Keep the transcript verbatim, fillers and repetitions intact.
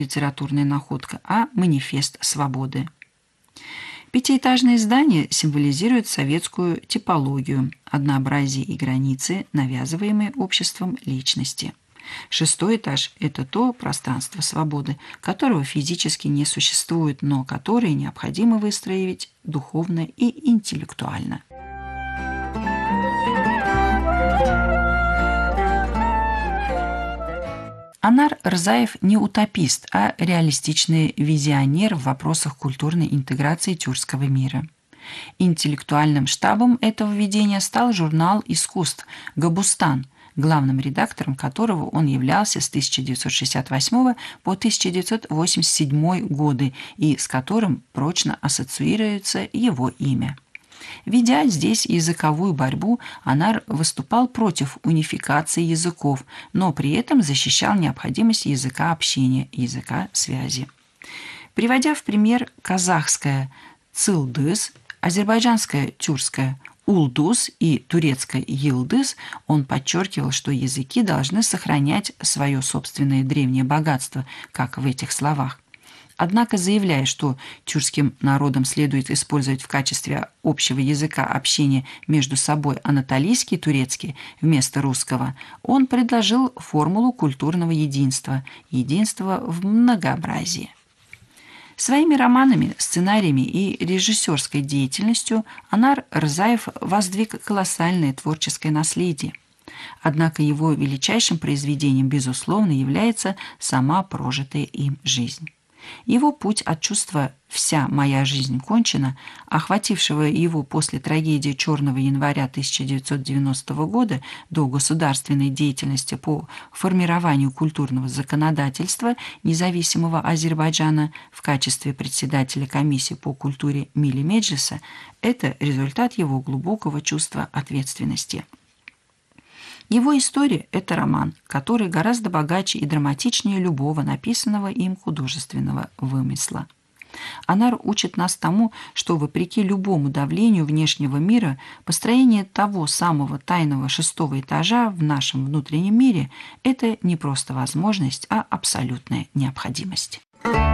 литературная находка, а манифест свободы. Пятиэтажное здание символизирует советскую типологию, однообразие и границы, навязываемые обществом личности. Шестой этаж – это то пространство свободы, которого физически не существует, но которое необходимо выстроить духовно и интеллектуально. Анар Рзаев не утопист, а реалистичный визионер в вопросах культурной интеграции тюркского мира. Интеллектуальным штабом этого введения стал журнал искусств «Габустан», главным редактором которого он являлся с тысяча девятьсот шестьдесят восьмого по тысяча девятьсот восемьдесят седьмой годы и с которым прочно ассоциируется его имя. Ведя здесь языковую борьбу, Анар выступал против унификации языков, но при этом защищал необходимость языка общения, языка связи. Приводя в пример казахское «цылдыз», азербайджанское «тюркское» «улдус» и турецкое «йылдыз», он подчеркивал, что языки должны сохранять свое собственное древнее богатство, как в этих словах. Однако, заявляя, что тюркским народам следует использовать в качестве общего языка общения между собой анатолийский турецкий вместо русского, он предложил формулу культурного единства – единства в многообразии. Своими романами, сценариями и режиссерской деятельностью Анар Рзаев воздвиг колоссальное творческое наследие. Однако его величайшим произведением, безусловно, является сама прожитая им жизнь. Его путь от чувства «вся моя жизнь кончена», охватившего его после трагедии «Черного января» тысяча девятьсот девяностого года до государственной деятельности по формированию культурного законодательства независимого Азербайджана в качестве председателя комиссии по культуре Милли Меджлиса, это результат его глубокого чувства ответственности. Его история – это роман, который гораздо богаче и драматичнее любого написанного им художественного вымысла. Анар учит нас тому, что, вопреки любому давлению внешнего мира, построение того самого тайного шестого этажа в нашем внутреннем мире – это не просто возможность, а абсолютная необходимость.